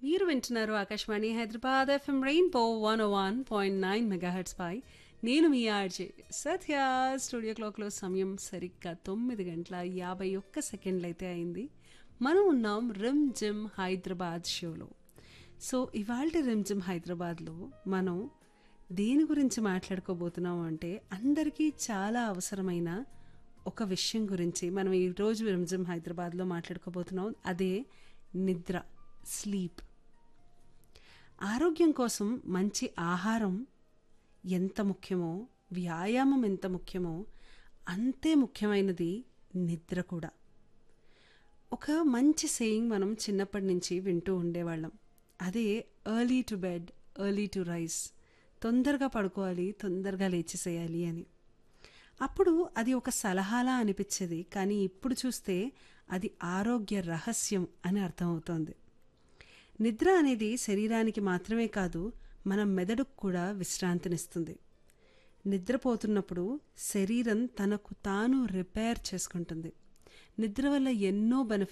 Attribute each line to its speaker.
Speaker 1: మీరు వింటున్నారు Akashvani Hyderabad FM rainbow 101.9 megahertz పై నేను మీ ఆర్జే సత్య. స్టూడియో క్లాక్లో సమయం సరిగ్గా 9 గంటల 51 సెకండ్లు అయితే అయింది. మనం ఉన్నాం రిమ్ జిమ్ హైదరాబాద్ షోలో. సో ఇవాళ రిమ్ జిమ్ హైదరాబాద్లో మనం దేని గురించి మాట్లాడుకోబోతున్నాం అంటే అందరికీ చాలా అవసరమైన ఒక విషయం గురించి మనం ఈరోజు రిమ్ జిమ్ హైదరాబాద్లో మాట్లాడుకోబోతున్నాం. అదే నిద్ర, స్లీప్. ఆరోగ్యం కోసం మంచి ఆహారం ఎంత ముఖ్యమో, వ్యాయామం ఎంత ముఖ్యమో, అంతే ముఖ్యమైనది నిద్ర కూడా. ఒక మంచి సేయింగ్ మనం చిన్నప్పటి నుంచి వింటూ ఉండేవాళ్ళం. అదే early to bed early to rise. తొందరగా పడుకోవాలి, తొందరగా లేచేసేయాలి అని. అప్పుడు అది ఒక సలహాలా అనిపించేది, కానీ ఇప్పుడు చూస్తే అది ఆరోగ్య రహస్యం అని అర్థమవుతోంది. నిద్ర అనేది శరీరానికి మాత్రమే కాదు, మన మెదడుకు కూడా విశ్రాంతినిస్తుంది. నిద్రపోతున్నప్పుడు శరీరం తనకు తాను రిపేర్ చేసుకుంటుంది. నిద్ర వల్ల ఎన్నో బెనిఫిట్స్